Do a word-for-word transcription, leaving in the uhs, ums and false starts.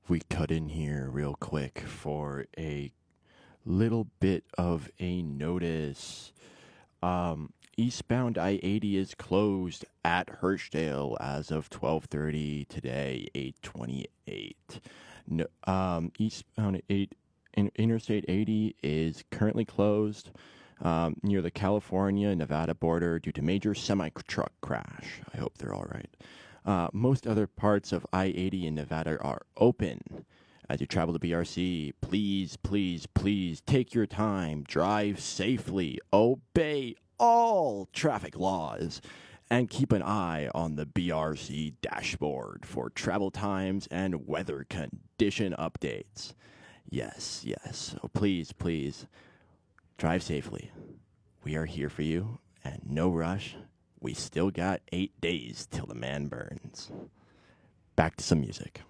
we cut in here real quick for a little bit of a notice. Um, eastbound I eighty is closed at Hirschdale as of twelve thirty today, eight twenty-eight. No, um, eastbound eight, in, Interstate eighty is currently closed um, near the California-Nevada border due to major semi-truck crash. I hope they're all right. Uh, most other parts of I eighty in Nevada are open. As you travel to B R C, please, please, please take your time, drive safely, obey all traffic laws, and keep an eye on the B R C dashboard for travel times and weather condition updates. Yes, yes. So please, please, drive safely. We are here for you, and no rush. We still got eight days till the man burns. Back to some music.